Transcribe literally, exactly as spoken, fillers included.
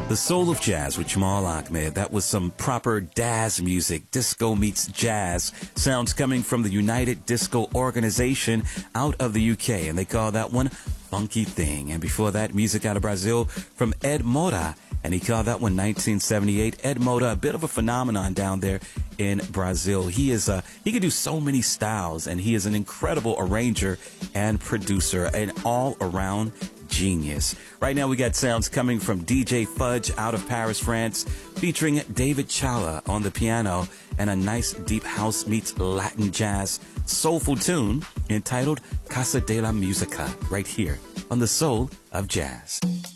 The Soul of Jazz with Jamal Ahmed. That was some proper Daz music. Disco meets jazz. Sounds coming from the United Disco Organization out of the U K. And they call that one Funky Thing. And before that, music out of Brazil from Ed Moura. And he called that one nineteen seventy-eight. Ed Moura, a bit of a phenomenon down there in Brazil. He is a, he can do so many styles, and he is an incredible arranger and producer, an all-around genius. Right now we got sounds coming from D J Fudge out of Paris, France, featuring David Challa on the piano, and a nice deep house meets Latin jazz soulful tune entitled Casa de la Musica, right here on the Soul of Jazz.